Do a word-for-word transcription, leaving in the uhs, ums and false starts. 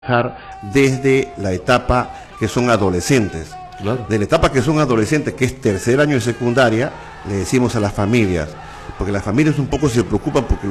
desde la etapa que son adolescentes. Claro. De la etapa que son adolescentes, que es tercer año de secundaria, le decimos a las familias, porque las familias un poco se preocupan porque